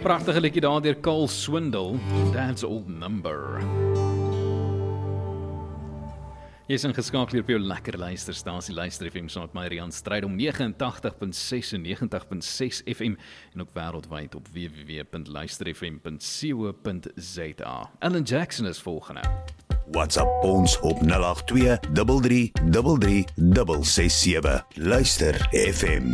Pragtige liedjie daar deur Cole Swindle, Dad's Old Number. Jy is ingeskakel op jou lekker luisterstasie, Luister FM saam met my Rian Stryd om 89.6 en 90.6 FM en ook wêreldwyd op www.luisterfm.co.za. Alan Jackson is volgende. WhatsApp ons op 082 33 33 667. Luister FM.